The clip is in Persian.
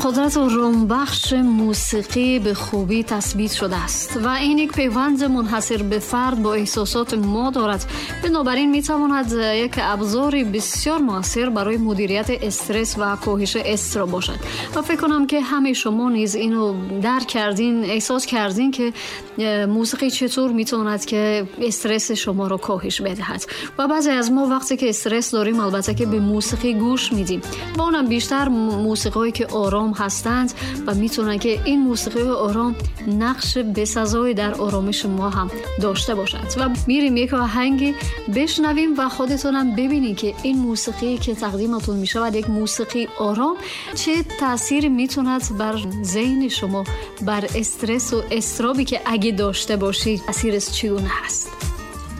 قدرت آرامبخش موسیقی به خوبی تثبیت شده است و این یک پیوند منحصر به فرد با احساسات ما دارد. بنابراین میتواند یک ابزار بسیار مؤثر برای مدیریت استرس و کاهش استرس باشد و فکر کنم که همه شما نیز اینو درک کردین، احساس کردین که موسیقی چطور میتواند که استرس شما رو کاهش بدهد. و بعضی از ما وقتی که استرس داریم البته که به موسیقی گوش میدیم و اونم بیشتر موسیقی که آرام هستند و میتونن که این موسیقی آرام نقش بسزایی در آرامش ما هم داشته باشد. و میریم یک آهنگی بشنویم و خودتونم ببینید که این موسیقی که تقدیمتون میشود، یک موسیقی آرام، چه تأثیری میتوند بر ذهن شما، بر استرس و اضطرابی که اگه داشته باشید تأثیرش چگونه هست.